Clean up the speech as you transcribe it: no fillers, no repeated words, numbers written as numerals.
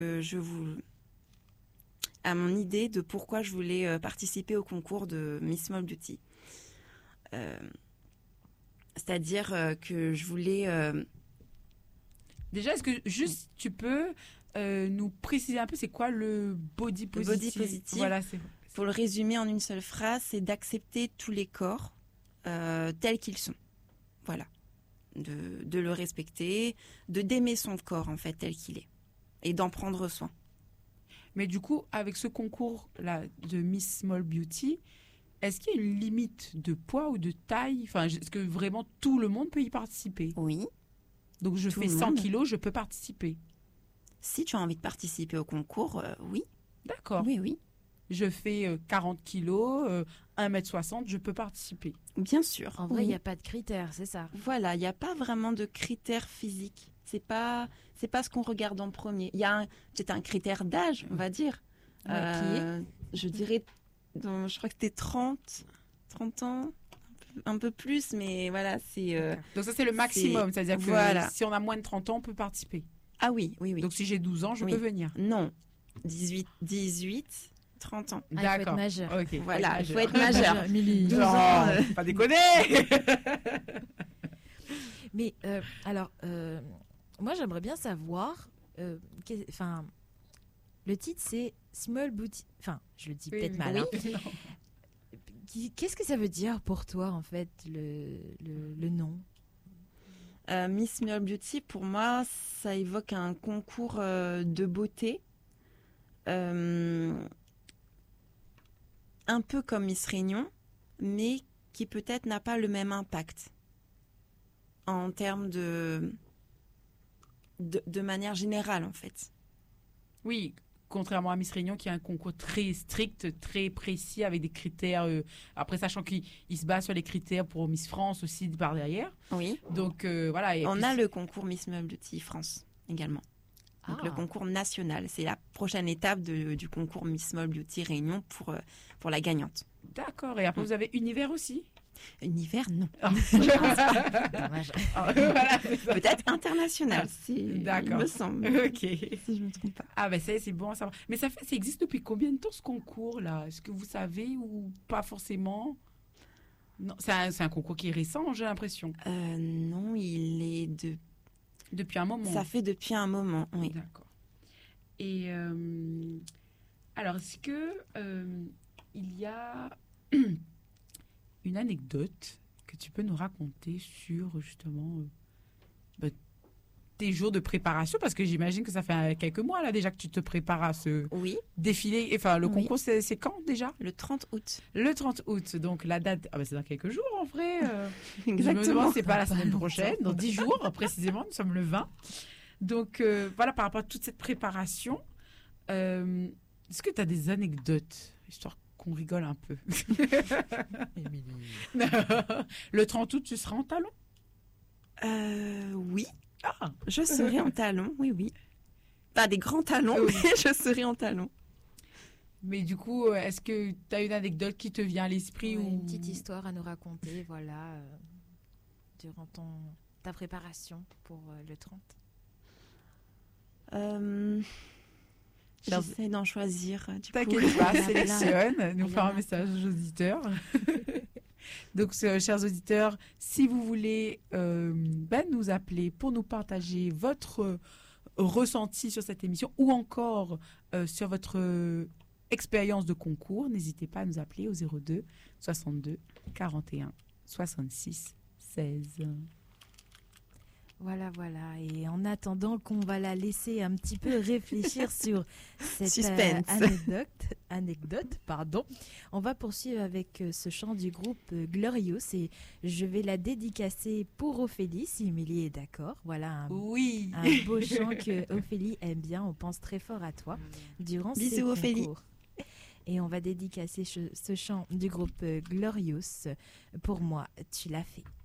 à mon idée de pourquoi je voulais participer au concours de Miss Small Beauty. C'est-à-dire que je voulais... Déjà, est-ce que juste tu peux nous préciser un peu c'est quoi le body positive? Body positive, voilà, pour le résumer en une seule phrase, c'est d'accepter tous les corps tels qu'ils sont. Voilà. De le respecter, d'aimer son corps en fait tel qu'il est et d'en prendre soin. Mais du coup, avec ce concours-là de Miss Small Beauty, est-ce qu'il y a une limite de poids ou de taille? Enfin, est-ce que vraiment tout le monde peut y participer? Oui. Donc, je fais 100 kilos, je peux participer. Si tu as envie de participer au concours, oui. D'accord. Oui, oui. Je fais 40 kilos, 1m60, je peux participer. Bien sûr. En vrai, il n'y a pas de critères, c'est ça. Voilà, il n'y a pas vraiment de critères physiques. C'est pas ce qu'on regarde en premier. Il y a peut-être un critère d'âge, on va dire. Je dirais, je crois que c'était 30 ans, un peu plus, mais voilà, c'est... Donc ça, c'est le maximum, c'est-à-dire que voilà. Si on a moins de 30 ans, on peut participer. Ah oui, oui, oui. Donc si j'ai 12 ans, je peux venir? Non, 18, 30 ans. Ah, il faut être majeur. Okay. Voilà, il faut être majeur. 12 ans, pas déconner. Mais alors, moi j'aimerais bien savoir, le titre c'est Small Beauty, enfin je le dis peut-être mal. Oui. Qu'est-ce que ça veut dire pour toi en fait le nom? Miss Small Beauty, pour moi, ça évoque un concours de beauté. Un peu comme Miss Réunion, mais qui peut-être n'a pas le même impact en termes de manière générale, en fait. Oui, contrairement à Miss Réunion, qui a un concours très strict, très précis, avec des critères. Après, sachant qu'il se base sur les critères pour Miss France aussi par derrière. Oui. Donc, voilà. Et on a le concours Miss Small Beauty France également. Donc, le concours national, c'est la prochaine étape du concours Miss Small Beauty Réunion pour la gagnante. D'accord. Et après, vous avez Univers aussi? Univers, non. Dommage. Voilà, peut-être international, d'accord. Il me semble. Ok. Si je ne me trompe pas. Ah ben ça c'est bon à savoir. Mais ça existe depuis combien de temps ce concours-là? Est-ce que vous savez ou pas forcément? Non, c'est un concours qui est récent, j'ai l'impression. Non, il est depuis un moment. Ça fait depuis un moment, oui. D'accord. Et alors, est-ce que il y a une anecdote que tu peux nous raconter sur justement tes jours de préparation? Parce que j'imagine que ça fait quelques mois là déjà que tu te prépares à ce défilé. Enfin, le concours, c'est quand déjà? Le 30 août. Le 30 août. Donc la date, c'est dans quelques jours en vrai. Exactement. Je me demande, c'est pas la semaine prochaine, dans 10 jours précisément, nous sommes le 20. Donc voilà, par rapport à toute cette préparation, est-ce que tu as des anecdotes, histoire qu'on rigole un peu? Le 30 août, tu seras en talons? Oui. Je serai en talons, oui. Pas des grands talons, mais je serai en talons. Mais du coup, est-ce que tu as une anecdote qui te vient à l'esprit ou une petite histoire à nous raconter, voilà, durant ta préparation pour le 30? J'essaie d'en choisir. T'inquiète pas, sélectionne, nous faire un message aux auditeurs. Donc, chers auditeurs, si vous voulez nous appeler pour nous partager votre ressenti sur cette émission ou encore sur votre expérience de concours, n'hésitez pas à nous appeler au 02 62 41 66 16. Voilà. Et en attendant qu'on va la laisser un petit peu réfléchir sur cette anecdote, on va poursuivre avec ce chant du groupe Glorious et je vais la dédicacer pour Ophélie, si Émilie est d'accord. Voilà un beau chant que Ophélie aime bien. On pense très fort à toi durant ces concours. Ophélie. Et on va dédicacer ce chant du groupe Glorious. Pour moi, tu l'as fait.